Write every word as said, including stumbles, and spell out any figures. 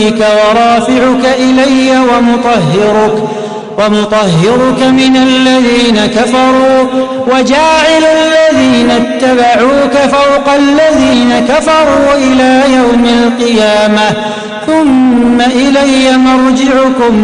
ورافعك إلي ومطهرك ومطهرك من الذين كفروا وجاعل الذين اتبعوك فوق الذين كفروا إلى يوم القيامة ثم إلي مرجعكم